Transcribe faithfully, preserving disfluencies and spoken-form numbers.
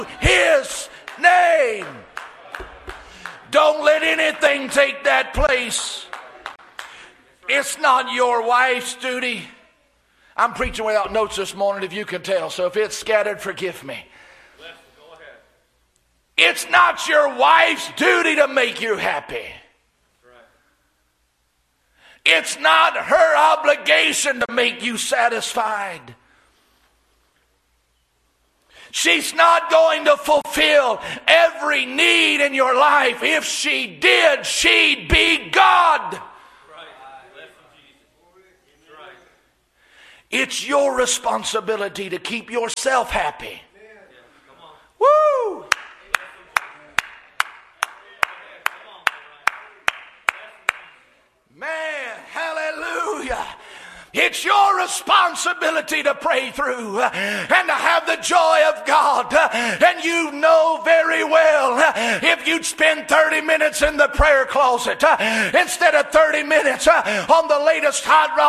His name. Don't let anything take that place. It's not your wife's duty. I'm preaching without notes this morning, if you can tell. So if it's scattered, forgive me. Go ahead. It's not your wife's duty to make you happy. It's not her obligation to make you satisfied. She's not going to fulfill every need in your life. If she did, she'd be God. It's your responsibility to keep yourself happy. Woo! Man, hallelujah. It's your responsibility to pray through and to have the joy of God. And you know very well, if you'd spend thirty minutes in the prayer closet instead of thirty minutes on the latest hot rod